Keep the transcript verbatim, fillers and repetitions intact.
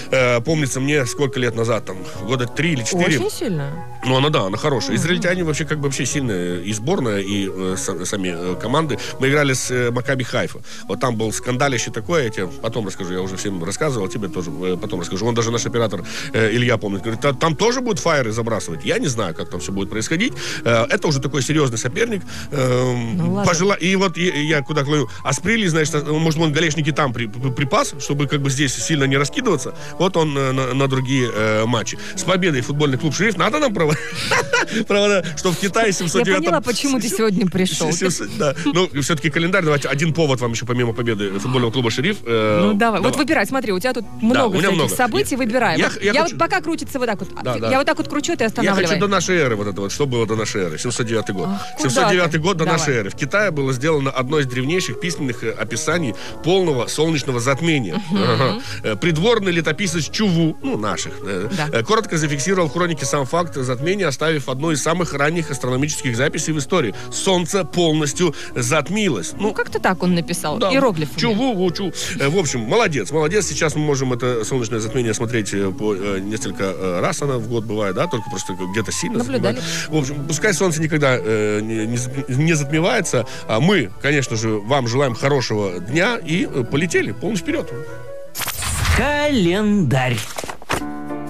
э, помнится мне, сколько лет назад, там, года три или четыре. Очень сильно. Ну, она, да, она хорошая. Mm-hmm. Израильтяне вообще как бы вообще сильные. И сборная, и э, с, сами э, команды. Мы играли с э, Макаби Хайфа. Вот там был скандалище такое, я тебе потом расскажу, я уже всем рассказывал, тебе тоже э, потом расскажу. Он даже наш оператор э, Илья помнит. Говорит, там, там тоже будут фаеры забрасывать. Я не знаю, как там все будет происходить. Э, это уже такой серьезный соперник. Э, ну, пожела... И вот я, я куда клоню. Асприли, значит, может, он галешники там при, при, припас, чтобы как бы здесь сильно не раскидываться. Вот он э, на, на другие э, матчи. С победой футбольный клуб «Шериф». Надо нам проводить? Правда, что в Китае семьсот девятом... Я поняла, почему ты сегодня пришел. Да, ну, все-таки календарь, давайте один повод вам еще помимо победы футбольного клуба «Шериф». Ну, давай, вот выбирай, смотри, у тебя тут много всяких событий, выбирай. Я вот пока крутится вот так вот, я вот так вот кручу, ты останавливай. Я хочу до нашей эры вот это вот, что было до нашей эры, семьсот девятый год. семьсот девятый год до нашей эры. В Китае было сделано одно из древнейших письменных описаний полного солнечного затмения. Придворный летописец Чуву, ну, наших, коротко зафиксировал в хронике сам факт затмения, оставив одну из самых ранних астрономических записей в истории. Солнце полностью затмилось. Ну, ну как-то так он написал, да, иероглифами. Чуву, вучу. В общем, молодец, молодец. Сейчас мы можем это солнечное затмение смотреть по несколько раз, она в год бывает, да, только просто где-то сильно наблюдали. В общем, пускай солнце никогда э, не, не затмевается. А мы, конечно же, вам желаем хорошего дня и полетели полный вперед. Календарь.